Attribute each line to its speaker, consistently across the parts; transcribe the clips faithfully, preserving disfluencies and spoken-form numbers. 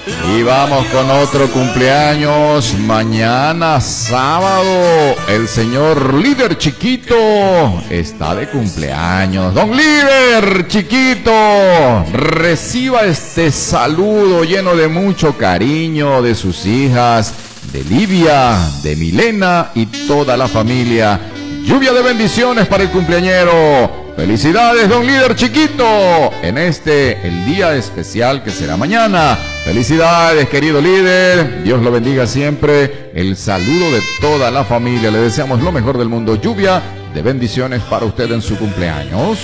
Speaker 1: Y vamos con otro cumpleaños. Mañana sábado, el señor Líder Chiquito está de cumpleaños. Don Líder Chiquito, reciba este saludo lleno de mucho cariño de sus hijas, de Livia, de Milena y toda la familia. Lluvia de bendiciones para el cumpleañero. Felicidades, don Líder Chiquito, en este, el día especial que será mañana. Felicidades, querido líder. Dios lo bendiga siempre. El saludo de toda la familia. Le deseamos lo mejor del mundo. Lluvia de bendiciones para usted en su cumpleaños.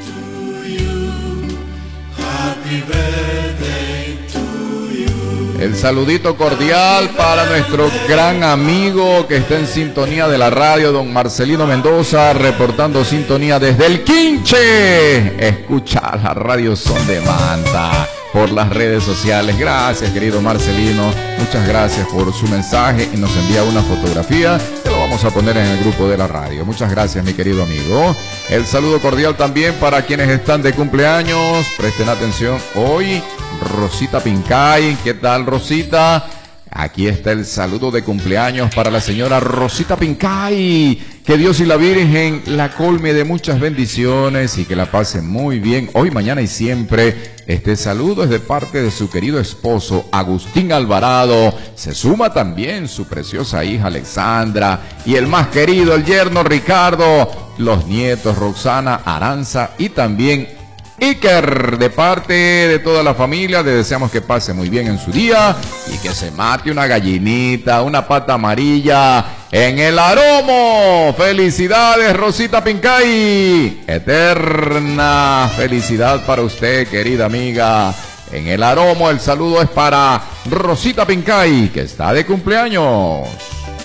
Speaker 1: El saludito cordial para nuestro gran amigo que está en sintonía de la radio, don Marcelino Mendoza, reportando sintonía desde el Quinche. Escucha la radio Son de Manta por las redes sociales. Gracias, querido Marcelino. Muchas gracias por su mensaje y nos envía una fotografía que lo vamos a poner en el grupo de la radio. Muchas gracias, mi querido amigo. El saludo cordial también para quienes están de cumpleaños. Presten atención hoy. Rosita Pincay, ¿qué tal, Rosita? Aquí está el saludo de cumpleaños para la señora Rosita Pincay. Que Dios y la Virgen la colme de muchas bendiciones y que la pase muy bien hoy, mañana y siempre. Este saludo es de parte de su querido esposo Agustín Alvarado. Se suma también su preciosa hija Alexandra y el más querido, el yerno Ricardo, los nietos Roxana, Aranza y también Iker. De parte de toda la familia le deseamos que pase muy bien en su día y que se mate una gallinita, una pata amarilla en el aromo. Felicidades, Rosita Pincay. Eterna felicidad para usted, querida amiga. En el aromo el saludo es para Rosita Pincay, que está de cumpleaños.